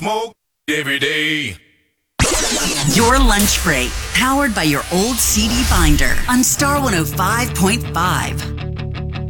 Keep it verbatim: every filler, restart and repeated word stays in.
smoke every day. Your lunch break, powered by your old C D binder on Star one oh five point five.